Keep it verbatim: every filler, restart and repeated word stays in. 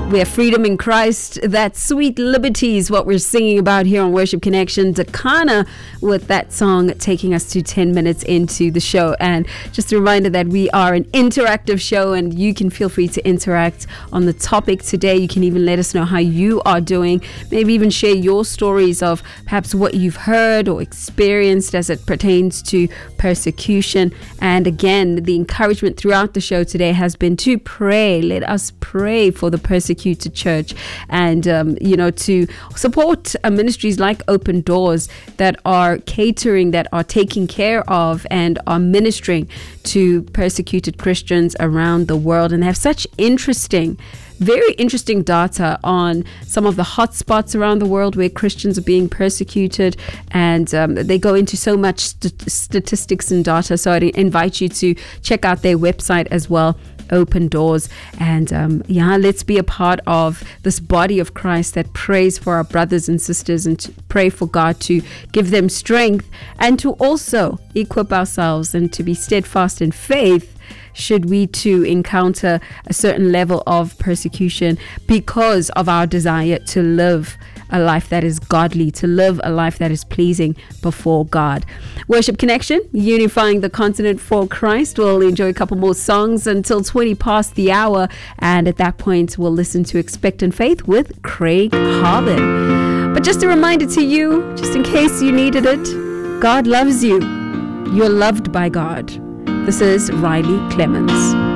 We have freedom in Christ. That sweet liberty is what we're singing about here on Worship Connection. Dakana with that song taking us to ten minutes into the show. And just a reminder that we are an interactive show and you can feel free to interact on the topic today. You can even let us know how you are doing. Maybe even share your stories of perhaps what you've heard or experienced as it pertains to persecution. And again, the encouragement throughout the show today has been to pray. Let us pray for the persecuted church and, um, you know, to support uh, ministries like Open Doors that are catering, that are taking care of and are ministering to persecuted Christians around the world. And they have such interesting very interesting data on some of the hotspots around the world where Christians are being persecuted, and um, they go into so much st- statistics and data. So I'd invite you to check out their website as well, Open Doors. And um, yeah, let's be a part of this body of Christ that prays for our brothers and sisters and to pray for God to give them strength and to also equip ourselves and to be steadfast in faith should we too encounter a certain level of persecution because of our desire to live a life that is godly, to live a life that is pleasing before God. Worship Connection, unifying the continent for Christ. We'll enjoy a couple more songs until twenty past the hour, and at that point we'll listen to Expectant Faith with Craig Harbin. But just a reminder to you, just in case you needed it, God loves you. You're loved by God. This is Riley Clemens.